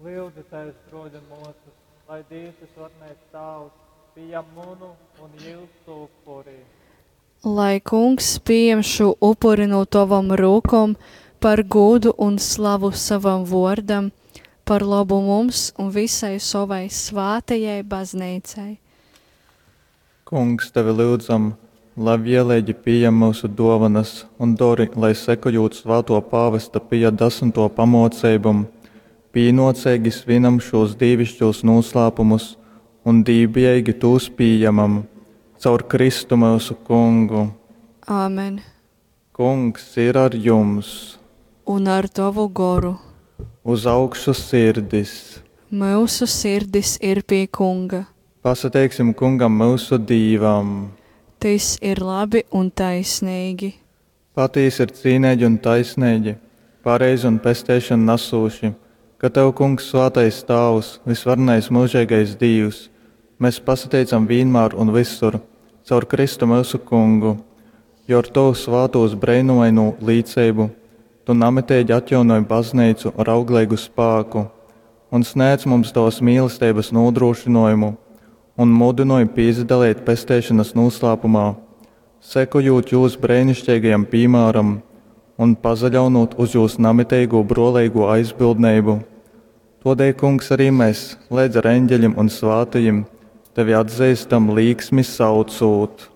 Lūdzu Tevis droļa mūsus, lai Dievs varnēs Tavs, pieņem munu un Jūsu upuri. Lai Kungs pieņem šo upuri no Tavam rokām par godu un slavu savam vārdam, par labu mums un visai savai svātajai baznīcai. Kungs, Tevi lūdzam, lai vienlēģi pieņem mūsu dāvanas un dori, lai sekojot svēto pāvesta Pija 10. pamocībam, pienācīgi svinam šos dievišķos noslēpumus un dībīgi tos pieņemam caur Kristu mūsu Kungu. Āmen. Kungs ir ar jums, Un ar Tavu goru. uz augšu sirdis. Mūsu sirdis ir pie Kunga. Pasateiksim Kungam mūsu dīvam. Tas ir labi un taisnīgi. Patīs ir cīnēģi un taisnēģi, pareizi un pestēšana nasūši, ka Tev, Kungs, svētais Tavs, visvarnais mūžīgais Dievs, mēs pasateicam vienmēr un visur, caur Kristu mūsu Kungu, jo ar Tavu svētos brīnumaino līdzību Tu namitēģi atjaunoji baznīcu ar auglīgu spēku un sniedz mums Tavas mīlestības nodrošinājumu un mudināja piedalīt pestēšanas noslēpumā, sekojot Jūsu brīnišķīgajam piemēram un pazaļaunot uz Jūsu namitēgo brolīgo aizbildnību. Todēļ, Kungs, arī mēs, līdz ar eņģeļiem un svātajiem, Tevi atzīstam līksmi saucot.